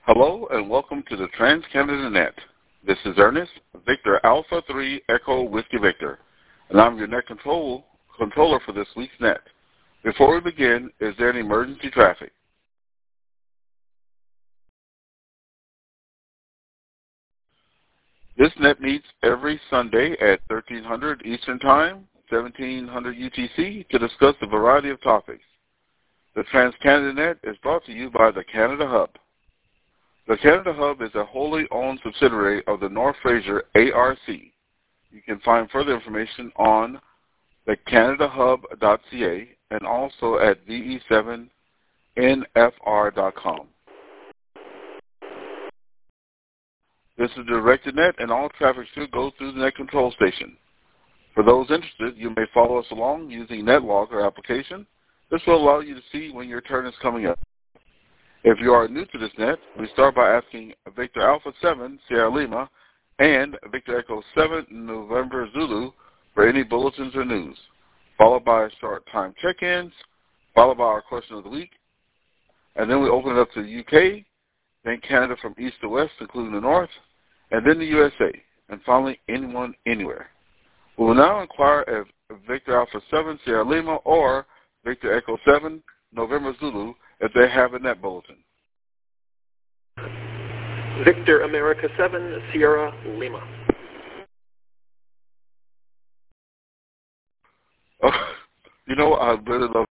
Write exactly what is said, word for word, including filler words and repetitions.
Hello and welcome to the TransCanada Net. This is Ernest, Victor Alpha three Echo Whiskey Victor, and I'm your net control, controller for this week's net. Before we begin, is there any emergency traffic? This net meets every Sunday at thirteen hundred Eastern Time, seventeen hundred U T C, to discuss a variety of topics. The TransCanada Net is brought to you by the Canada Hub. The Canada Hub is a wholly owned subsidiary of the North Fraser A R C. You can find further information on the canada hub dot c a and also at v e seven n f r dot com. This is a directed net, and all traffic should go through the net control station. For those interested, you may follow us along using NetLogger application. This will allow you to see when your turn is coming up. If you are new to this net, we start by asking Victor Alpha seven Sierra Lima and Victor Echo seven November Zulu for any bulletins or news, followed by short time check-ins, followed by our question of the week, and then we open it up to the U K, then Canada from east to west, including the north, and then the U S A, and finally anyone, anywhere. We will now inquire if Victor Alpha seven Sierra Lima or Victor Echo seven November Zulu if they have a net bulletin. Victor America seven Sierra Lima. Oh, you know, I really love